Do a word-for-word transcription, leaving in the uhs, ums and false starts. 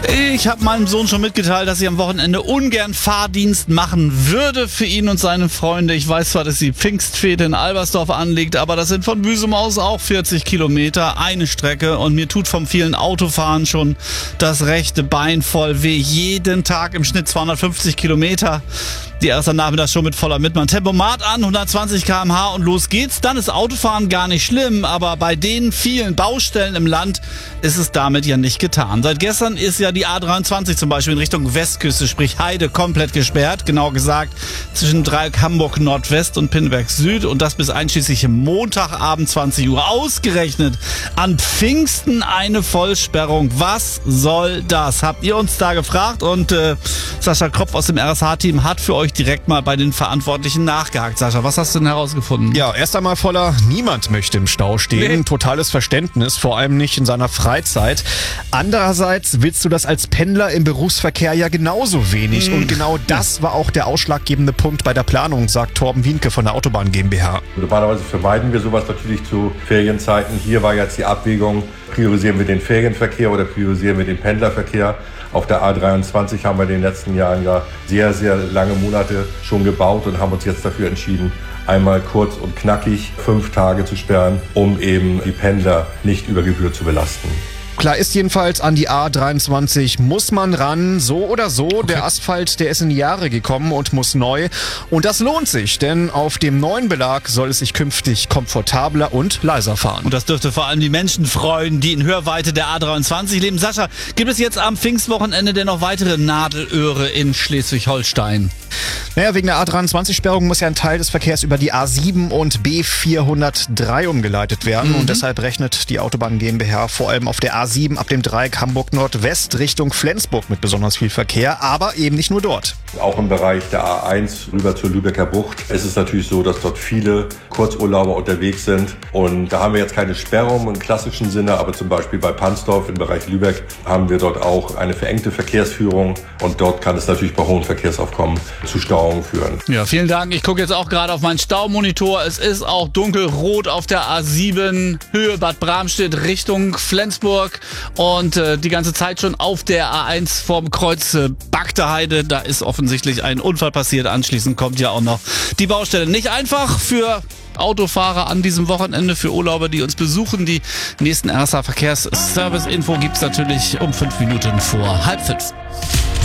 Ich habe meinem Sohn schon mitgeteilt, dass ich am Wochenende ungern Fahrdienst machen würde für ihn und seine Freunde. Ich weiß zwar, dass die Pfingstfete in Albersdorf anliegt, aber das sind von Büsum aus auch vierzig Kilometer, eine Strecke. Und mir tut vom vielen Autofahren schon das rechte Bein voll weh. Jeden Tag im Schnitt zweihundertfünfzig Kilometer. Die erste Nachmittag schon mit voller Mitmann. Tempomat an, hundertzwanzig Kilometer pro Stunde und los geht's. Dann ist Autofahren gar nicht schlimm, aber bei den vielen Baustellen im Land ist es damit ja nicht getan. Seit gestern ist ja die A dreiundzwanzig zum Beispiel in Richtung Westküste, sprich Heide, komplett gesperrt. Genau gesagt zwischen Dreieck Hamburg Nordwest und Pinneberg Süd und das bis einschließlich Montagabend zwanzig Uhr. Ausgerechnet an Pfingsten eine Vollsperrung. Was soll das? Habt ihr uns da gefragt und äh, Sascha Kropf aus dem R S H-Team hat für euch direkt mal bei den Verantwortlichen nachgehakt. Sascha, was hast du denn herausgefunden? Ja, erst einmal voller, niemand möchte im Stau stehen. Nee. Totales Verständnis, vor allem nicht in seiner Freizeit. Andererseits willst du das als Pendler im Berufsverkehr ja genauso wenig. Mhm. Und genau das war auch der ausschlaggebende Punkt bei der Planung, sagt Torben Wienke von der Autobahn GmbH. Normalerweise vermeiden wir sowas natürlich zu Ferienzeiten. Hier war jetzt die Abwägung, priorisieren wir den Ferienverkehr oder priorisieren wir den Pendlerverkehr. Auf der A dreiundzwanzig haben wir in den letzten Jahren ja sehr, sehr lange Monate schon gebaut und haben uns jetzt dafür entschieden, einmal kurz und knackig fünf Tage zu sperren, um eben die Pendler nicht über Gebühr zu belasten. Klar ist jedenfalls, an die A dreiundzwanzig muss man ran, so oder so. Okay. Der Asphalt, der ist in die Jahre gekommen und muss neu. Und das lohnt sich, denn auf dem neuen Belag soll es sich künftig komfortabler und leiser fahren. Und das dürfte vor allem die Menschen freuen, die in Hörweite der A dreiundzwanzig leben. Sascha, gibt es jetzt am Pfingstwochenende denn noch weitere Nadelöhre in Schleswig-Holstein? Naja, wegen der A dreiundzwanzig-Sperrung muss ja ein Teil des Verkehrs über die A sieben und B vierhundertdrei umgeleitet werden. Mhm. Und deshalb rechnet die Autobahn GmbH vor allem auf der A sieben ab dem Dreieck Hamburg Nordwest Richtung Flensburg mit besonders viel Verkehr, aber eben nicht nur dort. Auch im Bereich der A eins rüber zur Lübecker Bucht ist es natürlich so, dass dort viele Kurzurlauber unterwegs sind. Und da haben wir jetzt keine Sperrung im klassischen Sinne, aber zum Beispiel bei Pansdorf im Bereich Lübeck haben wir dort auch eine verengte Verkehrsführung. Und dort kann es natürlich bei hohen Verkehrsaufkommen zu Stauungen führen. Ja, vielen Dank. Ich gucke jetzt auch gerade auf meinen Staumonitor. Es ist auch dunkelrot auf der A sieben, Höhe Bad Bramstedt Richtung Flensburg. Und äh, die ganze Zeit schon auf der A eins vorm Kreuz äh, Bagdeheide. Da ist offensichtlich ein Unfall passiert. Anschließend kommt ja auch noch die Baustelle. Nicht einfach für Autofahrer an diesem Wochenende, für Urlauber, die uns besuchen. Die nächsten R S A Verkehrsservice-Info gibt's natürlich um fünf Minuten vor halb fünf.